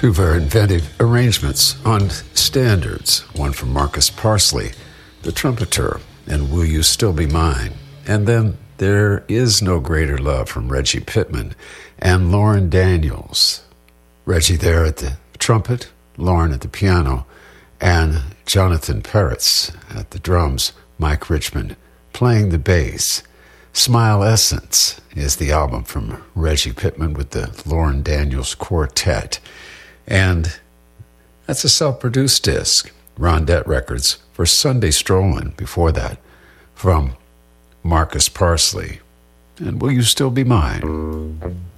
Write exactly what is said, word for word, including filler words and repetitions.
Two very inventive arrangements on standards, one from Marcus Parsley, the trumpeter, and Will You Still Be Mine? And then There Is No Greater Love from Reggie Pittman and Lauren Daniels. Reggie there at the trumpet, Lauren at the piano, and Jonathan Peretz at the drums, Mike Richmond playing the bass. Smile Essence is the album from Reggie Pittman with the Lauren Daniels Quartet. And that's a self-produced disc, Rondette Records, for Sunday Strollin', before that, from Marcus Parsley. And Will You Still Be Mine?